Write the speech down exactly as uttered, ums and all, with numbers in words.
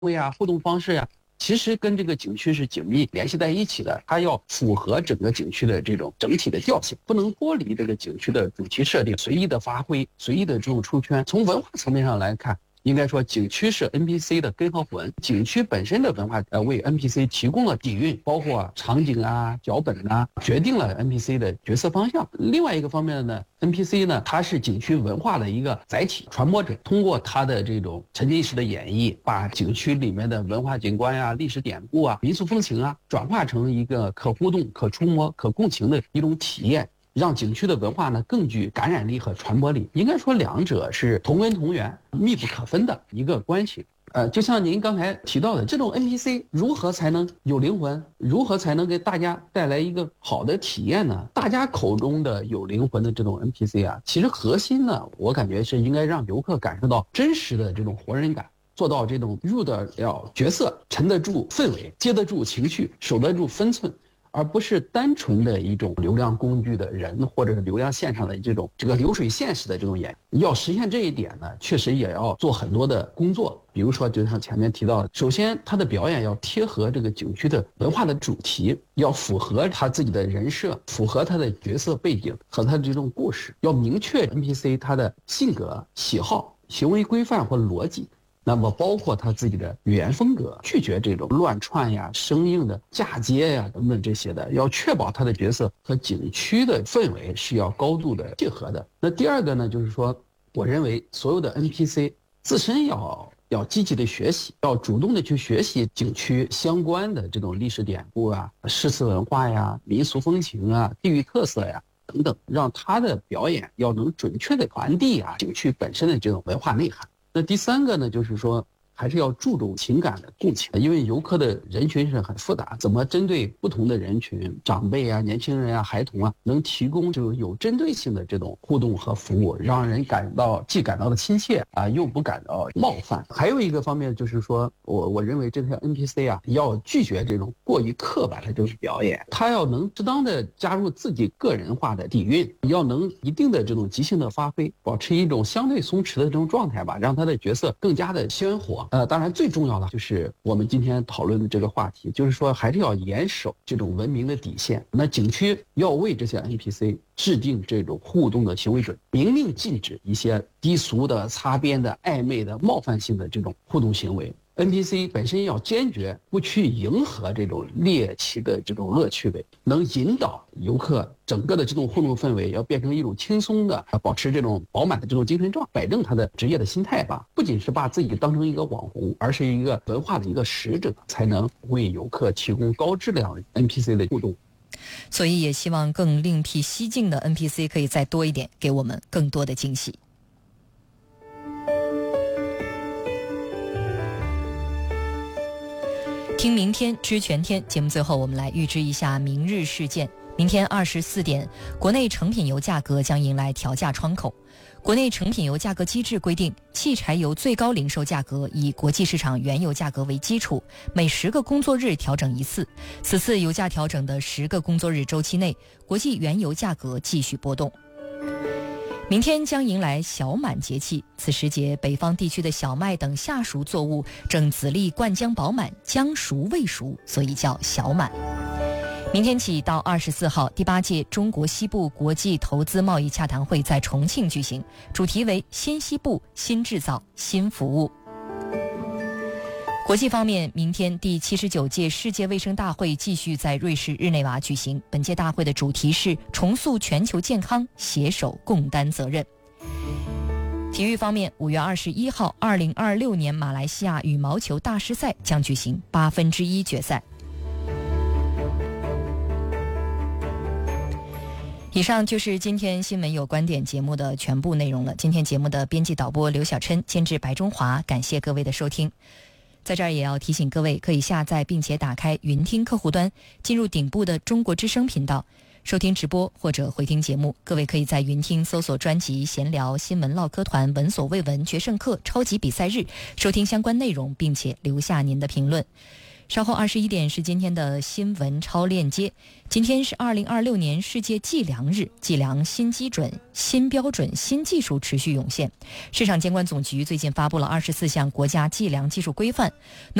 位啊、互动方式呀、啊，其实跟这个景区是紧密联系在一起的。它要符合整个景区的这种整体的调性，不能脱离这个景区的主题设定，随意的发挥，随意的这种出圈。从文化层面上来看，应该说景区是 N P C 的根和魂，景区本身的文化呃为 N P C 提供了底蕴，包括场景啊、脚本啊，决定了 N P C 的角色方向。另外一个方面呢 ，N P C 呢，它是景区文化的一个载体、传播者，通过它的这种沉浸式的演绎，把景区里面的文化景观呀、历史典故啊、民俗风情啊，转化成一个可互动、可触摸、可共情的一种体验。让景区的文化呢更具感染力和传播力，应该说两者是同根同源、密不可分的一个关系。呃，就像您刚才提到的，这种 N P C 如何才能有灵魂？如何才能给大家带来一个好的体验呢？大家口中的有灵魂的这种 N P C 啊，其实核心呢，我感觉是应该让游客感受到真实的这种活人感，做到这种入得了角色、沉得住氛围、接得住情绪、守得住分寸。而不是单纯的一种流量工具的人，或者是流量线上的这种这个流水线式的这种演。要实现这一点呢，确实也要做很多的工作。比如说，就像前面提到的，首先他的表演要贴合这个景区的文化的主题，要符合他自己的人设，符合他的角色背景和他的这种故事，要明确 N P C 他的性格、喜好、行为规范或逻辑。那么包括他自己的语言风格，拒绝这种乱串呀、生硬的嫁接呀等等这些的，要确保他的角色和景区的氛围是要高度的契合的。那第二个呢，就是说，我认为所有的 N P C 自身要要积极的学习，要主动的去学习景区相关的这种历史典故啊、诗词文化呀、民俗风情啊、地域特色呀等等，让他的表演要能准确的传递啊景区本身的这种文化内涵。那第三个呢，就是说还是要注重情感的共情，因为游客的人群是很复杂，怎么针对不同的人群，长辈啊、年轻人啊、孩童啊，能提供就是有针对性的这种互动和服务，让人感到既感到的亲切啊，又不感到冒犯。还有一个方面就是说，我我认为这些 N P C 啊，要拒绝这种过于刻板的这种表演，他要能适当的加入自己个人化的底蕴，要能一定的这种即兴的发挥，保持一种相对松弛的这种状态吧，让他的角色更加的鲜活。呃，当然最重要的就是我们今天讨论的这个话题，就是说还是要严守这种文明的底线。那景区要为这些 N P C 制定这种互动的行为准，明令禁止一些低俗的、擦边的、暧昧的、冒犯性的这种互动行为。N P C 本身要坚决不去迎合这种猎奇的这种恶趣味，能引导游客整个的这种互动氛围要变成一种轻松的，保持这种饱满的这种精神状态，摆正他的职业的心态吧。不仅是把自己当成一个网红，而是一个文化的一个使者，才能为游客提供高质量的 N P C 的互动。 所以也希望更另辟蹊径的 N P C 可以再多一点，给我们更多的惊喜。听明天知全天节目，最后我们来预知一下明日事件。明天二十四点，国内成品油价格将迎来调价窗口。国内成品油价格机制规定，汽柴油最高零售价格以国际市场原油价格为基础，每十个工作日调整一次。此次油价调整的十个工作日周期内，国际原油价格继续波动。明天将迎来小满节气，此时节北方地区的小麦等夏熟作物正籽粒灌浆饱满，将熟未熟，所以叫小满。明天起到二十四号，第八届中国西部国际投资贸易洽谈会在重庆举行，主题为新西部、新制造、新服务。国际方面，明天第七十九届世界卫生大会继续在瑞士日内瓦举行。本届大会的主题是重塑全球健康，携手共担责任。体育方面，五月二十一号，二零二六年马来西亚羽毛球大师赛将举行八分之一决赛。以上就是今天新闻有观点节目的全部内容了。今天节目的编辑导播刘小琛，监制白中华，感谢各位的收听。在这儿也要提醒各位，可以下载并且打开云听客户端，进入顶部的中国之声频道，收听直播或者回听节目。各位可以在云听搜索专辑闲聊、新闻唠嗑团、闻所未闻、决胜课、超级比赛日，收听相关内容，并且留下您的评论。 稍后二十一点是今天的新闻超链接。今天是二零二六年世界计量日，计量新基准、新标准、新技术持续涌现。市场监管总局最近发布了二十四项国家计量技术规范。